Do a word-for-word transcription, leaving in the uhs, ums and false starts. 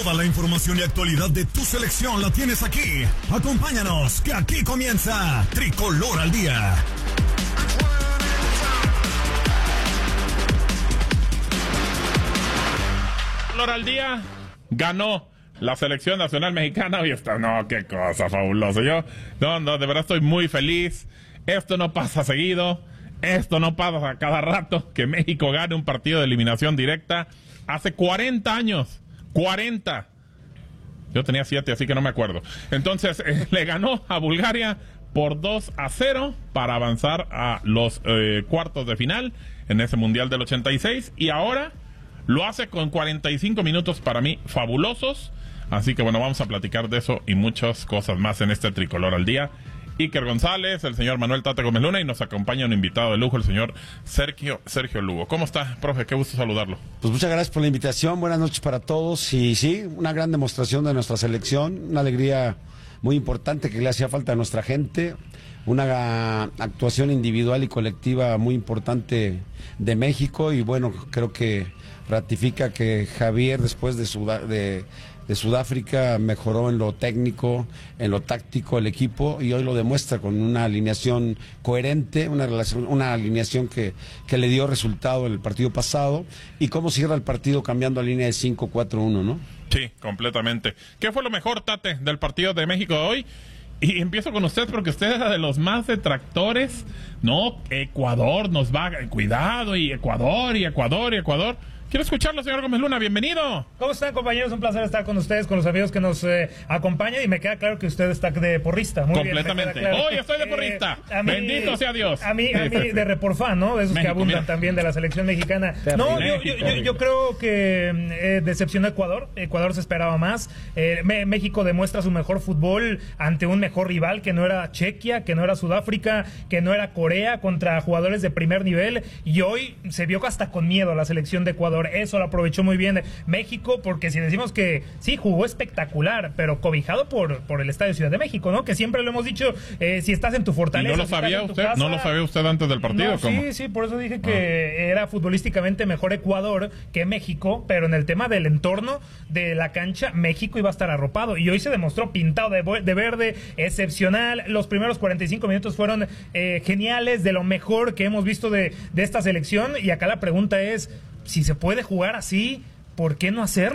Toda la información y actualidad de tu selección la tienes aquí. Acompáñanos, que aquí comienza Tricolor al Día. Tricolor al Día ganó la selección nacional mexicana. Y está, no, qué cosa fabulosa. Yo, no, no, de verdad estoy muy feliz. Esto no pasa seguido. Esto no pasa a cada rato, que México gane un partido de eliminación directa. Hace cuarenta años. cuarenta. Yo tenía siete, así que no me acuerdo. Entonces, eh, le ganó a Bulgaria por dos a cero para avanzar a los eh, cuartos de final en ese Mundial del ochenta y seis. Y ahora lo hace con cuarenta y cinco minutos para mí fabulosos. Así que bueno, vamos a platicar de eso y muchas cosas más en este Tricolor al Día. Iker González, el señor Manuel Tate Gómez Luna, y nos acompaña un invitado de lujo, el señor Sergio Sergio Lugo. ¿Cómo está, profe? Qué gusto saludarlo. Pues muchas gracias por la invitación, buenas noches para todos, y sí, una gran demostración de nuestra selección, una alegría muy importante que le hacía falta a nuestra gente, una actuación individual y colectiva muy importante de México, y bueno, creo que ratifica que Javier, después de su... De, de Sudáfrica, mejoró en lo técnico, en lo táctico el equipo, y hoy lo demuestra con una alineación coherente, una, relación, una alineación que, que le dio resultado en el partido pasado, y cómo cierra el partido cambiando a línea de cinco cuatro uno, ¿no? Sí, completamente. ¿Qué fue lo mejor, Tate, del partido de México de hoy? Y empiezo con usted porque usted era de los más detractores. No, Ecuador nos va, cuidado, y Ecuador, y Ecuador, y Ecuador. Quiero escucharlo, señor Gómez Luna, bienvenido. ¿Cómo están, compañeros? Un placer estar con ustedes, con los amigos que nos eh, acompañan, y me queda claro que usted está de porrista. Muy completamente. Bien, Hoy estoy de porrista. Eh, mí, Bendito sea Dios. A mí, a mí de reporfán, ¿no? De esos México, que abundan mira. También de la selección mexicana. No, yo, yo, yo, yo creo que eh, decepcionó a Ecuador. Ecuador se esperaba más. Eh, México demuestra su mejor fútbol ante un mejor rival que no era Chequia, que no era Sudáfrica, que no era Corea, contra jugadores de primer nivel. Y hoy se vio hasta con miedo a la selección de Ecuador. Eso lo aprovechó muy bien México, porque si decimos que sí, jugó espectacular, pero cobijado por, por el Estadio Ciudad de México, ¿no? Que siempre lo hemos dicho, eh, si estás en tu fortaleza... ¿Y no lo sabía usted? Casa, ¿No lo sabía usted antes del partido? No, ¿cómo? Sí, sí, por eso dije que ah. era futbolísticamente mejor Ecuador que México, pero en el tema del entorno de la cancha, México iba a estar arropado, y hoy se demostró pintado de, de verde, excepcional. Los primeros cuarenta y cinco minutos fueron eh, geniales, de lo mejor que hemos visto de, de esta selección, y acá la pregunta es, si se puede jugar así, ¿por qué no hacerlo?